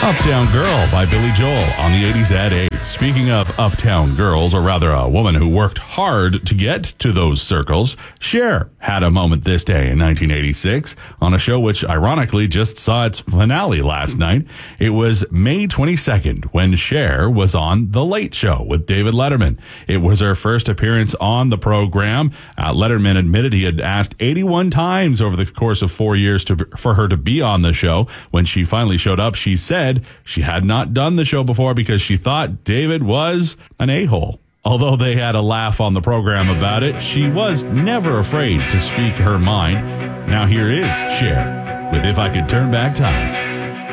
Uptown Girl by Billy Joel on the 80s at 8. Speaking of uptown girls, or rather a woman who worked hard to get to those circles, Cher had a moment this day in 1986 on a show which ironically just saw its finale last night. It was May 22nd when Cher was on The Late Show with David Letterman. It was her first appearance on the program. Letterman admitted he had asked 81 times over the course of 4 years for her to be on the show. When she finally showed up, she said she had not done the show before because she thought David was an a-hole. Although they had a laugh on the program about it, she was never afraid to speak her mind. Now here is Cher with If I Could Turn Back Time.